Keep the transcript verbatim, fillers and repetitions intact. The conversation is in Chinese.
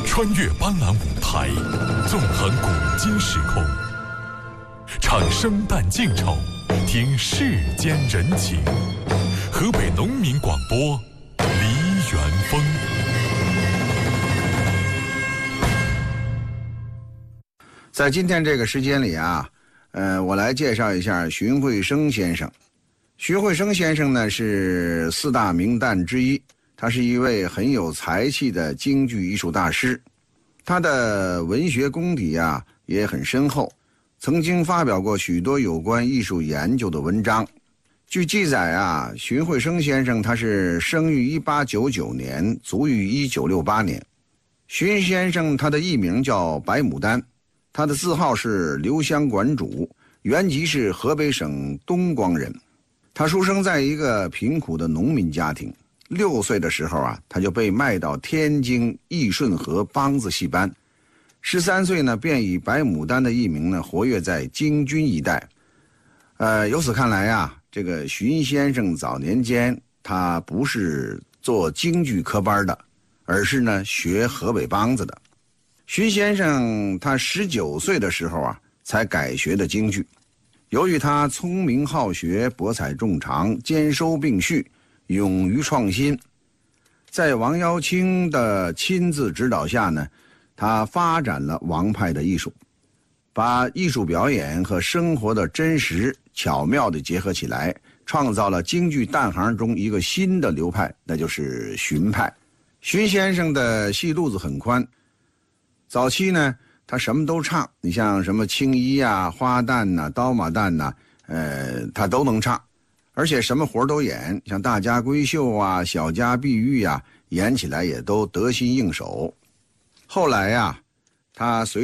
穿越斑斓舞台，纵横古今时空，唱生旦净丑，听世间人情。河北农民广播，梨园风。 在今天这个时间里啊，呃，我来介绍一下荀慧生先生。荀慧生先生呢是四大名旦之一，他是一位很有才气的京剧艺术大师。他的文学功底啊也很深厚，曾经发表过许多有关艺术研究的文章。据记载啊，荀慧生先生他是生于一八九九年，卒于一九六八年。荀先生他的艺名叫白牡丹，他的字号是留香馆主，原籍是河北省东光人。他出生在一个贫苦的农民家庭，六岁的时候啊，他就被卖到天津义顺河梆子戏班。十三岁呢，便以白牡丹的艺名呢，活跃在京军一带。呃，由此看来啊，这个荀先生早年间他不是做京剧科班的，而是呢学河北梆子的。荀先生他十九岁的时候啊，才改学的京剧。由于他聪明好学，博采众长，兼收并蓄，勇于创新，在王耀卿的亲自指导下呢，他发展了王派的艺术，把艺术表演和生活的真实巧妙地结合起来，创造了京剧旦行中一个新的流派，那就是荀派。荀先生的戏路子很宽，早期呢他什么都唱，你像什么青衣啊、花旦呐、啊、刀马旦呐、啊，呃，他都能唱，而且什么活都演，像大家闺秀啊、小家碧玉啊，演起来也都得心应手。后来呀、啊，他随